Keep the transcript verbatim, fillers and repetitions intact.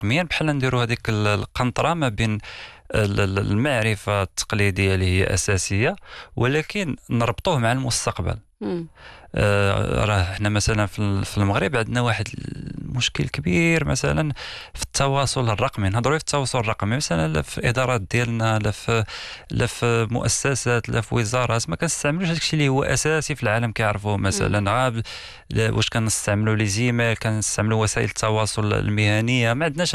رقميا، بحال نديروا هذيك القنطره ما بين المعرفه التقليديه اللي هي اساسيه، ولكن نربطوه مع المستقبل. مم. آه راه احنا مثلا في المغرب عندنا واحد المشكل كبير مثلا في التواصل الرقمي. نهضروا في التواصل الرقمي مثلا لا في ادارات ديالنا، لا في لا في مؤسسات، لا في وزارات، ما كنستعملوش هذاك الشيء اللي هو اساسي في العالم كيعرفوه. مثلا غاب واش كنستعملوا لي زيميل، كنستعملوا وسائل التواصل المهنيه، ما عندناش